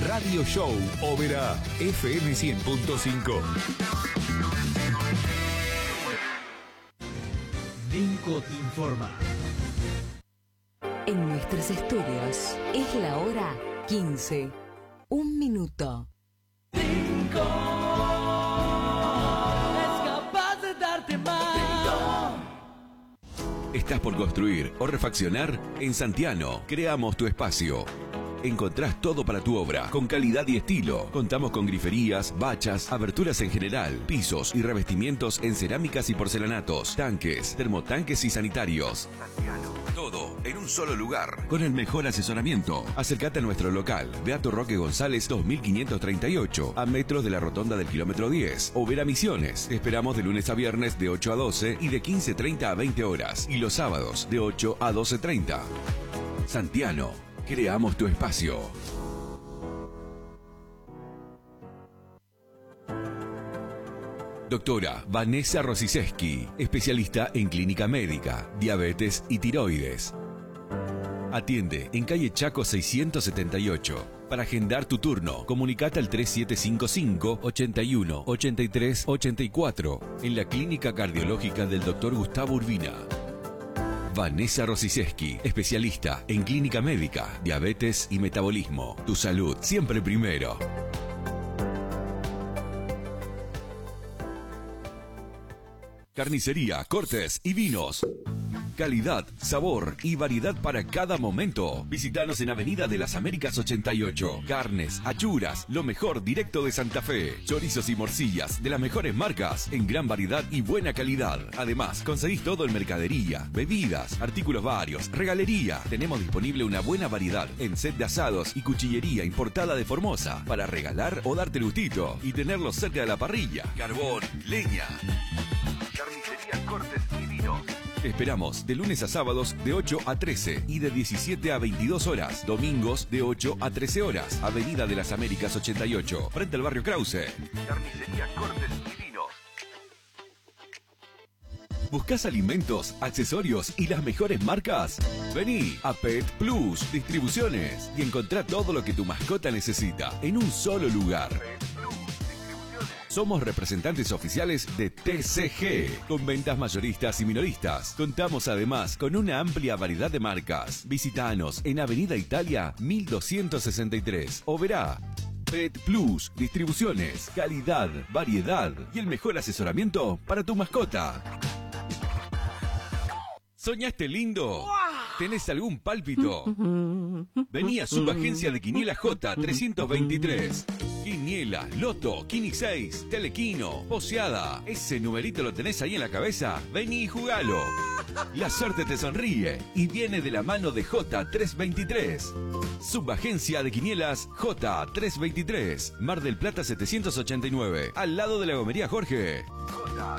Radio Show Oberá FM 100.5. Dinco te informa. En nuestros estudios es la hora 15. 1 minuto. Dinco es capaz de darte más. ¿Estás por construir o refaccionar? En Santiano, creamos tu espacio. Encontrás todo para tu obra, con calidad y estilo. Contamos con griferías, bachas, aberturas en general, pisos y revestimientos en cerámicas y porcelanatos, tanques, termotanques y sanitarios. Todo en un solo lugar, con el mejor asesoramiento. Acércate a nuestro local, Beato Roque González 2538, a metros de la rotonda del kilómetro 10. Oberá Misiones. Te esperamos de lunes a viernes de 8 a 12 y de 15:30 a 20 horas. Y los sábados de 8 a 12:30. Santiano. Creamos tu espacio. Doctora Vanessa Rosiszewski, especialista en clínica médica, diabetes y tiroides. Atiende en calle Chaco 678. Para agendar tu turno, comunicate al 3755 81 83 84 en la clínica cardiológica del Dr. Gustavo Urbina. Vanessa Rosiszewski, especialista en clínica médica, diabetes y metabolismo. Tu salud siempre primero. Carnicería, cortes y vinos. Calidad, sabor y variedad para cada momento. Visítanos en Avenida de las Américas 88. Carnes, achuras, lo mejor directo de Santa Fe. Chorizos y morcillas de las mejores marcas en gran variedad y buena calidad. Además, conseguís todo en mercadería, bebidas, artículos varios, regalería. Tenemos disponible una buena variedad en set de asados y cuchillería importada de Formosa para regalar o darte gustito y tenerlo cerca de la parrilla. Carbón, leña. Carnicería, cortes y vinos. Esperamos de lunes a sábados de 8 a 13 y de 17 a 22 horas. Domingos de 8 a 13 horas. Avenida de las Américas 88, frente al barrio Krause. Carnicería, cortes y vinos. ¿Buscás alimentos, accesorios y las mejores marcas? Vení a Pet Plus Distribuciones y encontrá todo lo que tu mascota necesita en un solo lugar. Somos representantes oficiales de TCG, con ventas mayoristas y minoristas. Contamos además con una amplia variedad de marcas. Visítanos en Avenida Italia 1263. Oberá. Pet Plus Distribuciones, calidad, variedad y el mejor asesoramiento para tu mascota. ¿Soñaste lindo? ¿Tenés algún pálpito? Vení a Subagencia de Quiniela J 323. Quiniela, Loto, Quini 6, Telequino, Poseada. ¿Ese numerito lo tenés ahí en la cabeza? Vení y jugalo. La suerte te sonríe y viene de la mano de J323. Subagencia de Quinielas J323. Mar del Plata 789. Al lado de la gomería Jorge.